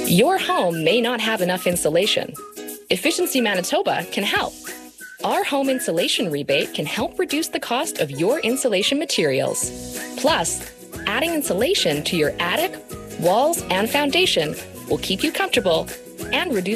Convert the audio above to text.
Your home may not have enough insulation. Efficiency Manitoba can help. Our home insulation rebate can help reduce the cost of your insulation materials. Plus, adding insulation to your attic, walls, and foundation will keep you comfortable and reduce